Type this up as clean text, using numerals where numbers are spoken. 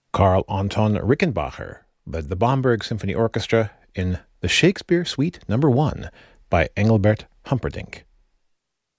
Carl Anton Rickenbacher led the Bamberg Symphony Orchestra in the Shakespeare Suite No. 1 by Engelbert Humperdinck.